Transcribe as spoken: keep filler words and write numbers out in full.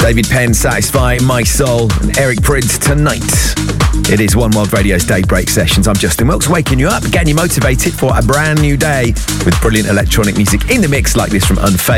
David Penn, Satisfy My Soul, and Eric Prydz, Tonight. It is One World Radio's Daybreak Sessions. I'm Justin Wilkes, waking you up, getting you motivated for a brand new day with brilliant electronic music in the mix like this from Unfazed.